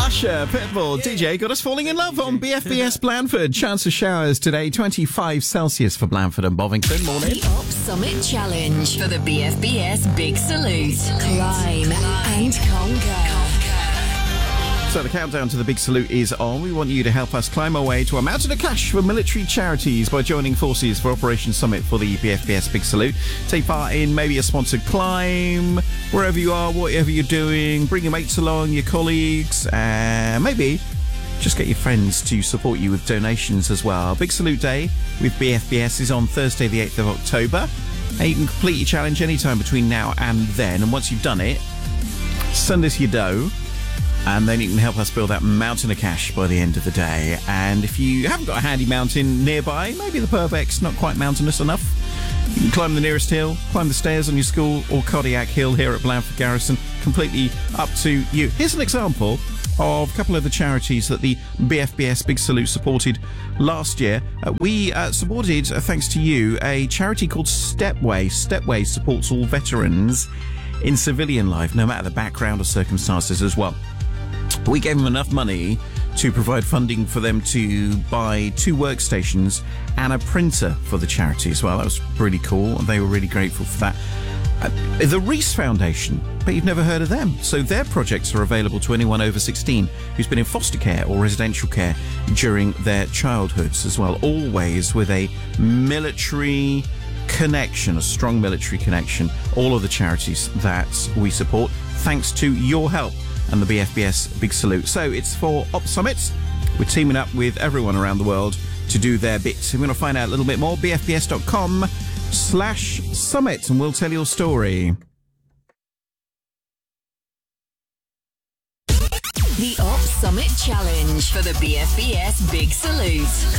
Usher, Pitbull, DJ got us falling in love on BFBS Blandford. Chance of showers today, 25 Celsius for Blandford and Bovington. Morning. The Op Summit Challenge for the BFBS Big Salute. Climb and conquer. So the countdown to the Big Salute is on. We want you to help us climb our way to a mountain of cash for military charities by joining forces for Operation Summit for the BFBS Big Salute. Take part in maybe a sponsored climb, wherever you are, whatever you're doing. Bring your mates along, your colleagues, and maybe just get your friends to support you with donations as well. Big Salute Day with BFBS is on Thursday the 8th of October. And you can complete your challenge anytime between now and then. And once you've done it, send us your dough. And then you can help us build that mountain of cash by the end of the day. And if you haven't got a handy mountain nearby, maybe the Purbeck's not quite mountainous enough, you can climb the nearest hill, climb the stairs on your school or Cardiac Hill here at Blandford Garrison. Completely up to you. Here's an example of a couple of the charities that the BFBS Big Salute supported last year. We supported, thanks to you, a charity called Stepway. Stepway supports all veterans in civilian life, no matter the background or circumstances as well. We gave them enough money to provide funding for them to buy 2 workstations and a printer for the charity as well. That was really cool, and they were really grateful for that. The Reese Foundation, but you've never heard of them. So their projects are available to anyone over 16 who's been in foster care or residential care during their childhoods as well, always with a military connection, a strong military connection. All of the charities that we support, thanks to your help and the BFBS Big Salute. So it's for Op Summits. We're teaming up with everyone around the world to do their bit. We're going to find out a little bit more. BFBS.com/summit, and we'll tell your story. The Op Summit Challenge for the BFBS Big Salute.